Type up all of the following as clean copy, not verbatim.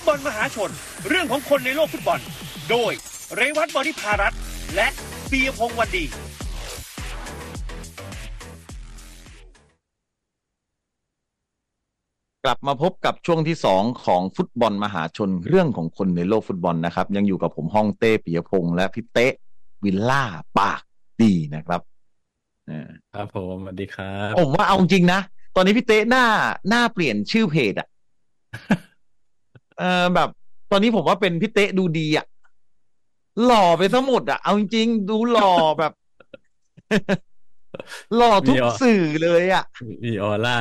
บอลมหาชนเรื่องของคนในโลกฟุตบอลโดยเรวัต บริภารัตน์และปียพงษ์วันดีกลับมาพบกับช่วงที่2ของฟุตบอลมหาชนเรื่องของคนในโลกฟุตบอลนะครับยังอยู่กับผมฮ่องเต้ปิยพงษ์และพี่เต๊ะวิลล่าปากดีนะครับครับผมสวัสดีครับผมว่าเอาจริงนะตอนนี้พี่เต๊ะหน้าเปลี่ยนชื่อเพจอ่ะ แบบตอนนี้ผมว่าเป็นพี่เต๊ะดูดีอ่ะหล่อไปทั้งหมดอ่ะเอาจริงๆดูหล่อแบบ หล่อทุกสื่อเลยอ่ะมีออร่า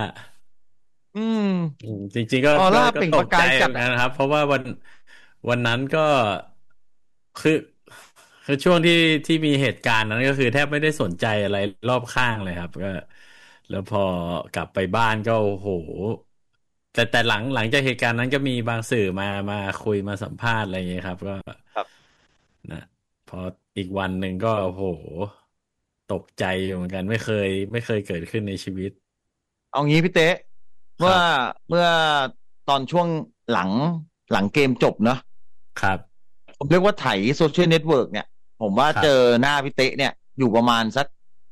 จริงๆออร่าก็เปล่งตประกากใจยจัดนะครับเพราะว่าวันนั้นก็คือคือช่วงที่มีเหตุการณ์นั้นก็คือแทบไม่ได้สนใจอะไรรอบข้างเลยครับก็แล้วพอกลับไปบ้านก็โอ้โหแต่หลังจากเหตุการณ์นั้นก็มีบางสื่อมาคุยมาสัมภาษณ์อะไรอย่างเงี้ยครับก็ครับนะพออีกวันหนึ่งก็โอ้โหตกใจอยู่เหมือนกันไม่เคยเกิดขึ้นในชีวิตเอางี้พี่เต๊ะคเมื่อรับเมื่อตอนช่วงหลังเกมจบเนาะครับผมเรียกว่าไถโซเชียลเน็ตเวิร์กเนี่ยผมว่าครับเจอหน้าพี่เต๊ะเนี่ยอยู่ประมาณสัก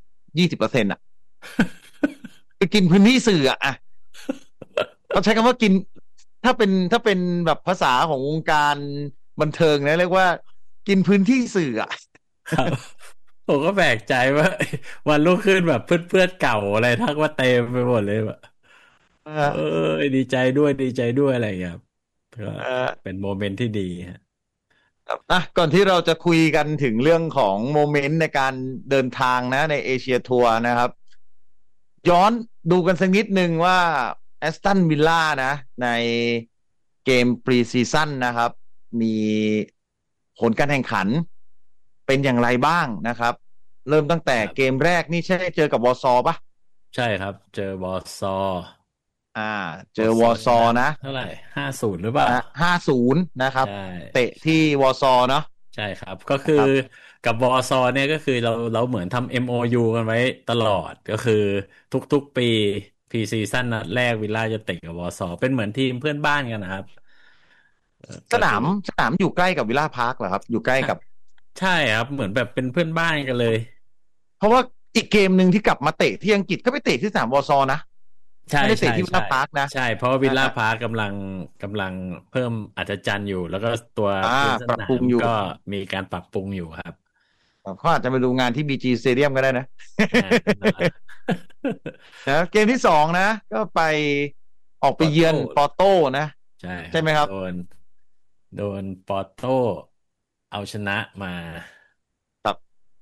20%อ่ะคือกินพื้นที่สื่ออ่ะเขาใช้คำว่ากินถ้าเป็นแบบภาษาของวงการบันเทิงนะเรียกว่ากินพื้นที่สื่ออ่ะครับผมก็แปลกใจว่าวันรุ่งขึ้นแบบเพื่อนๆเก่าอะไรทักว่าเต็มไปหมดเลยแบบเอเอออดีใจด้วยอะไรอย่างเงี้ยครับก็เออเป็นโมเมนต์ที่ดีฮะก่อนที่เราจะคุยกันถึงเรื่องของโมเมนต์ในการเดินทางนะในเอเชียทัวร์นะครับย้อนดูกันสักนิดนึงว่าแอสตันวิลล่านะในเกมปรีซีซั่นนะครับมีผลการแข่งขันเป็นอย่างไรบ้างนะครับเริ่มตั้งแต่เกมครับแรกนี่ใช่เจอกับวอร์ซอปะใช่ครับเจอบอสซออ่าเจบอสซออวอร์ซอชนะนะเท่าไหร่50หรือเปล่า 50นะครับใช่เตะที่วอร์ซอเนาะใช่ครับก็คือนะครับกับบอสซอเนี่ยก็คือเราเหมือนทำ MOU กันไว้ตลอดก็คือทุกๆปีพรีซีซั่นนัดแรกวิลล่าจะเตะกับบอสซอเป็นเหมือนทีมเพื่อนบ้านกันนะครับก็คือสนามสนามอยู่ใกล้กับวิลล่าพาร์คเหรอครับอยู่ใกล้ใช่กับใช่ครับเหมือนแบบเป็นเพื่อนบ้านกันเลยเพราะว่าอีกเกมหนึ่งที่กลับมาเตะที่อังกฤษก็ไปเตะที่สนามวอร์ซอนะใช่ไม่ได้ใช่เตะที่วิลใช่ล่าพาร์คนะใช่เพราะว่าวิลล่านะฮะพาร์คกำลังเพิ่มอัศจรรย์อยู่แล้วก็ตัวพื้นสปรับนามปรุงอยู่ก็มีการปรับปรุงอยู่ครับเขาอาจจะไปดูงานที่บีจีสเตเดียมก็ได้นะอ่านั่นแหละนะเกมที่2นะก็ไปออกปอร์โต้ไปเยือนปอร์โต้นะใช่คใช่ไหมครับโดนปอร์โต้เอาชนะมาครับ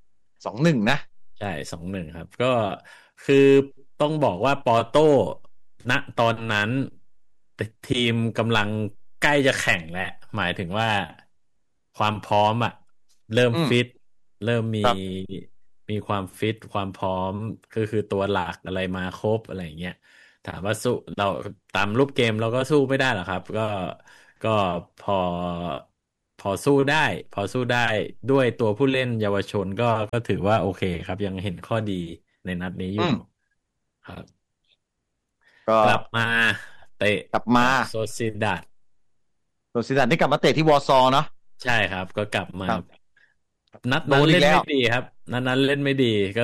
2-1นะใช่2-1ครับก็คือต้องบอกว่าปอร์โต้ณตอนนั้นทีมกำลังใกล้จะแข่งแล้วหมายถึงว่าความพร้อมอ่ะเริ่มอืมฟิตเริ่มมีครับมีความฟิตความพร้อมคือตัวหลักอะไรมาครบอะไรอย่างเงี้ยถามว่าสู้เราตามรูปเกมเราก็สู้ไม่ได้หรอกครับก็พอพอสู้ได้ด้วยตัวผู้เล่นเยาวชนก็ถือว่าโอเคครับยังเห็นข้อดีในนัดนี้อยู่อืมครับก็กลับมาเตะกลับมากับโซซิดัดโรซิดันที่กลับมาเตะที่วอร์ซอเนาะใช่ครับก็กลับมาครับนัดนั้นเล่นไม่โดนอีกแล้วดีครับนัดนั้นเล่นไม่ดีก็